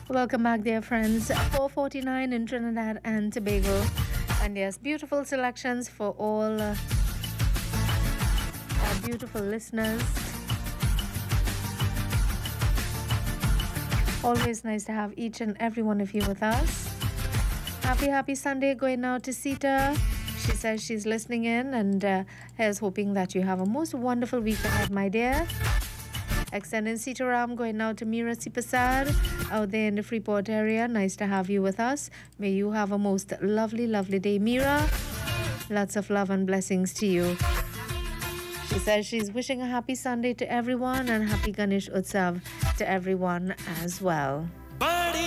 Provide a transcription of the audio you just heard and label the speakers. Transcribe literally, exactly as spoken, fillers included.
Speaker 1: Welcome back, dear friends. four forty-nine in Trinidad and Tobago. And yes, beautiful selections for all uh, our beautiful listeners. Always nice to have each and every one of you with us. Happy, happy Sunday going out to Sita. She says she's listening in and uh, is hoping that you have a most wonderful week ahead, my dear. Extending Sitaram going out to Mira Sipasad out there in the Freeport area. Nice to have you with us. May you have a most lovely, lovely day, Mira. Lots of love and blessings to you. She says she's wishing a happy Sunday to everyone and happy Ganesh Utsav to everyone as well.